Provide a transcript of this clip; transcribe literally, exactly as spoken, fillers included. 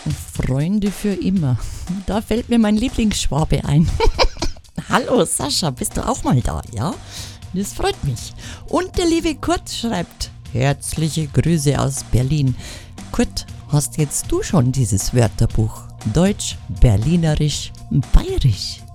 Freunde für immer. Da fällt mir mein Lieblingsschwabe ein. Hallo Sascha, bist du auch mal da, ja? Das freut mich. Und der liebe Kurt schreibt, herzliche Grüße aus Berlin. Kurt, hast jetzt du schon dieses Wörterbuch? Deutsch, Berlinerisch, Bayerisch?